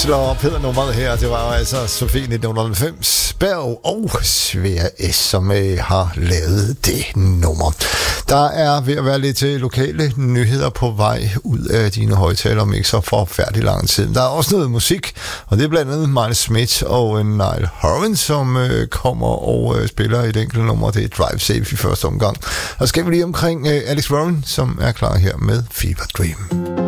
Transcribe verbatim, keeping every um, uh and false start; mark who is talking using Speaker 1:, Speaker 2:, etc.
Speaker 1: slår op hedder nummeret her. Det var altså Sofie nitten halvfems, Berg og Svea S, som øh, har lavet det nummer. Der er ved at være lidt til lokale nyheder på vej ud af dine højtaler om ikke så forfærdelig lang tid. Der er også noget musik, og det er blandt andet Miles Smith og øh, Niall Horan, som øh, kommer og øh, spiller et enkelt nummer. Det er Drive Safe i første omgang. Og så skal vi lige omkring øh, Alex Warren, som er klar her med Fever Dream.